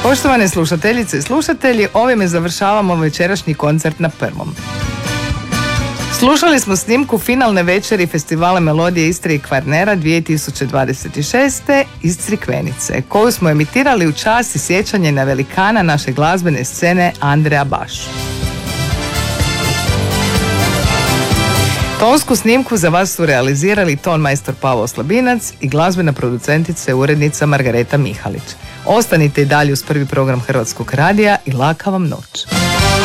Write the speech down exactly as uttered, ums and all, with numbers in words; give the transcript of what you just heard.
Poštovane slušateljice i slušatelji, ovime završavamo večerašnji koncert na Prvom. Slušali smo snimku finalne večeri Festivala Melodije Istre i Kvarnera dvije tisuće dvadeset šeste iz Crikvenice, koju smo emitirali u čast i sjećanje na velikana naše glazbene scene Andreja Bašu. Tonsku snimku za vas su realizirali ton majstor Pavao Slabinac i glazbena producentica i urednica Margareta Mihalić. Ostanite i dalje uz prvi program Hrvatskog radija i laka vam noć.